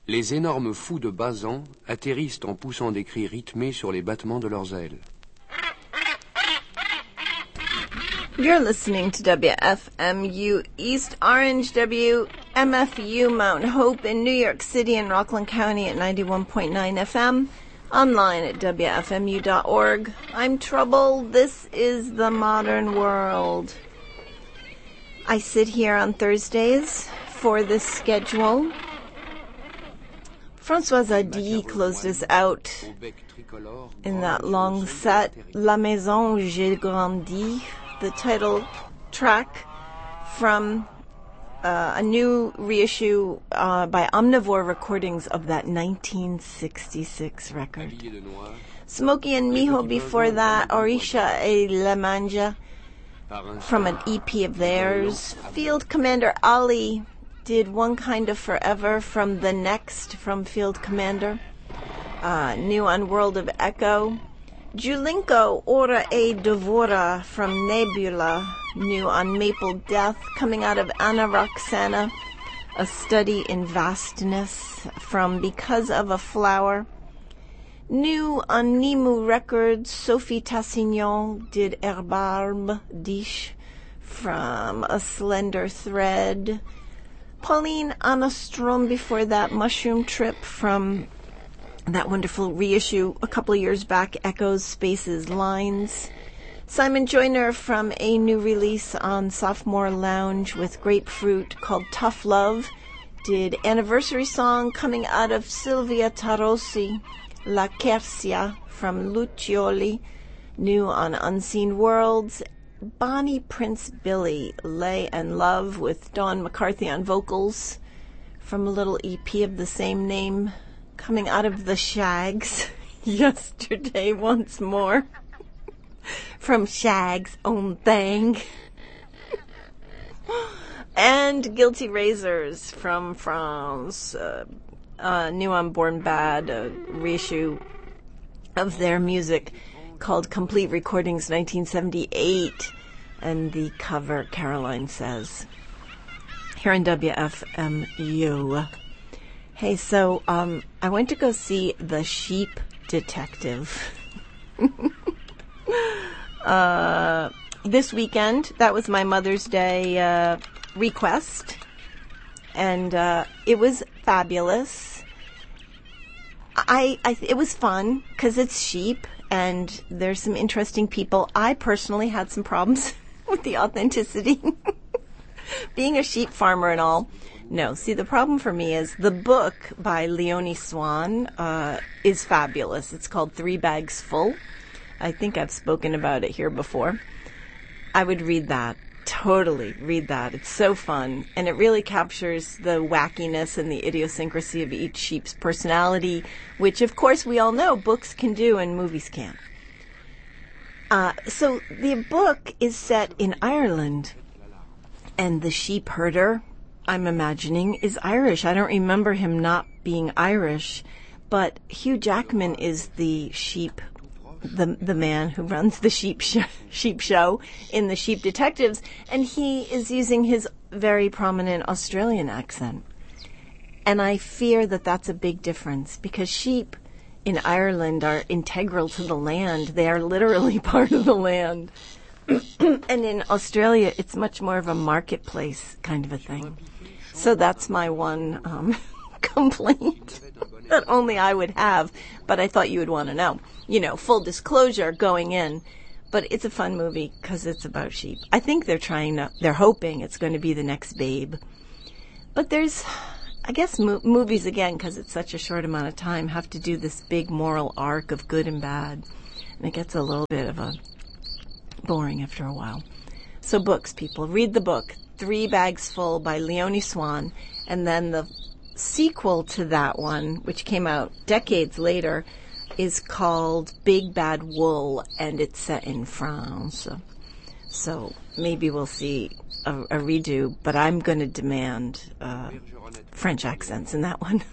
Les énormes fous de Bazan atterrissent en poussant des cris rythmés sur les battements de leurs ailes. You're listening to WFMU East Orange, WMFU Mount Hope in New York City and Rockland County at 91.9 FM, online at WFMU.org. I'm Trouble. This is the modern world. I sit here on Thursdays for this schedule. Françoise Hardy closed us out in that long set, La Maison où j'ai grandi, the title track from a new reissue by Omnivore Recordings of that 1966 record. Smokey and Miho before that, Orisha et La Manja from an EP of theirs. Field Commander Ali did One Kind of Forever from The Next from Field Commander. New on World of Echo. Julinko Ora e Devora from Nebula, new on Maple Death, coming out of Anna Roxana, A Study in Vastness from Because of a Flower. New on Nimu Records, Sophie Tassignon did Herbarbe Dish from A Slender Thread. Pauline Anastrom before that, Mushroom Trip from that wonderful reissue a couple of years back, Echoes, Spaces, Lines. Simon Joyner from a new release on Sophomore Lounge with Grapefruit called Tough Love did Anniversary Song coming out of Silvia Tarossi, La Quercia from Lucioli, new on Unseen Worlds. Bonnie Prince Billy, Lay and Love with Dawn McCarthy on vocals from a little EP of the same name, coming out of the Shags, Yesterday Once More, from Shag's Own Thing, and Guilty Razors from France, new on Born Bad, a reissue of their music called Complete Recordings 1978, and the cover, Caroline Says, here in WFMU. Hey, so I went to go see The Sheep Detective this weekend. That was my Mother's Day request, and it was fabulous. It was fun because it's sheep and there's some interesting people. I personally had some problems with the authenticity, being a sheep farmer and all. No, see, the problem for me is the book by Leonie Swan is fabulous. It's called 3 Bags Full. I think I've spoken about it here before. I would read that. Totally read that. It's so fun. And it really captures the wackiness and the idiosyncrasy of each sheep's personality, which, of course, we all know books can do and movies can't. So the book is set in Ireland. And the sheep herder, I'm imagining, is Irish. I don't remember him not being Irish, but Hugh Jackman is the sheep, the man who runs the sheep show in The Sheep Detectives, and he is using his very prominent Australian accent. And I fear that that's a big difference, because sheep in Ireland are integral to the land. They are literally part of the land. And in Australia, it's much more of a marketplace kind of a thing. So that's my one complaint that only I would have, but I thought you would want to know. You know, full disclosure going in. But it's a fun movie because it's about sheep. I think they're hoping it's going to be the next Babe. But there's, I guess, movies, again, because it's such a short amount of time, have to do this big moral arc of good and bad. And it gets a little bit of a boring after a while. So books, people, read the book, 3 Bags Full by Leonie Swan, and then the sequel to that one, which came out decades later, is called Big Bad Wool, and it's set in France. So maybe we'll see a redo, but I'm going to demand French accents in that one.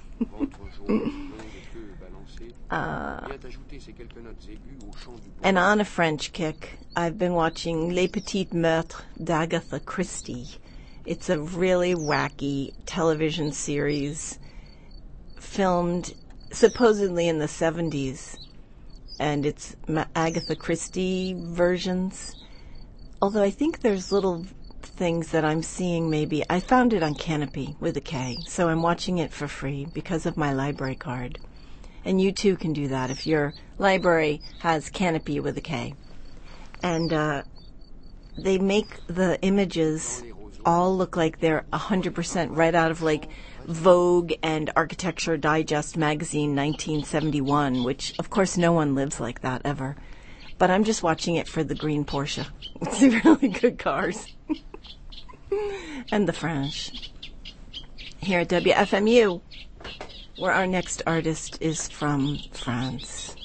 And on a French kick, I've been watching Les Petites Meurtres d'Agatha Christie. It's a really wacky television series filmed supposedly in the 70s, and it's Agatha Christie versions. Although I think there's little things that I'm seeing maybe. I found it on Canopy with a K, so I'm watching it for free because of my library card. And you too can do that if your library has Canopy with a K. And they make the images all look like they're 100% right out of like Vogue and Architecture Digest magazine 1971, which of course no one lives like that ever. But I'm just watching it for the green Porsche. It's really good cars. And the French. Here at WFMU, where our next artist is from France.